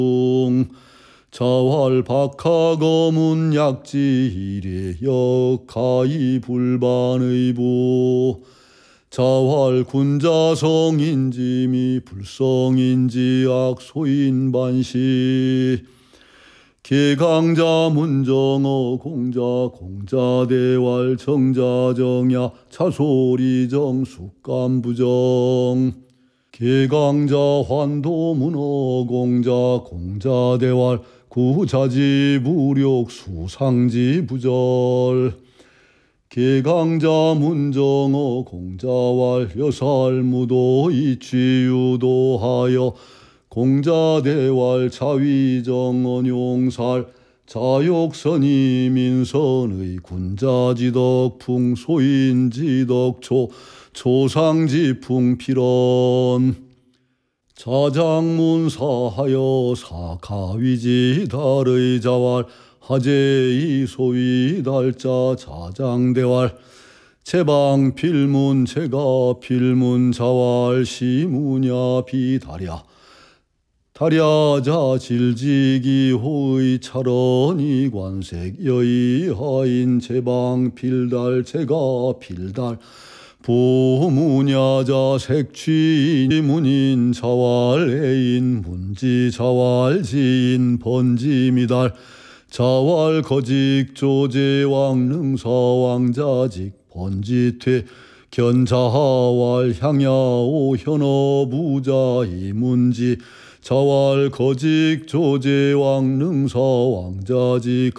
자활 박하거문 약지일에 역하이 불반의보 자활 군자성인지미 불성인지 악소인반시 개강자 문정어 공자대활 정자정야 차소리정 숙감부정 개강자 환도문어 공자대활 구자지부력 수상지부절 개강자 문정어 공자왈 여살무도 이취유도하여 공자대활 자위정언용살 자욕선이민선의 군자지덕풍 소인지덕초 초상지풍필언 자장문사하여 사가위지달의 자왈 하제이 소위달자 자장대활 제방필문 제가필문 자왈 시무냐 비다랴 다랴자 질지기 호의 차런이 관색 여의하인 제방필달 제가필달 보무냐자 색취인 문인 자왈 애인 문지 자왈 지인 번지미달 자왈 거직 조제왕 능사왕자직 번지퇴 견자하왈 향야오 현어 부자 이문지 자왈 거직 조제왕 능사왕자직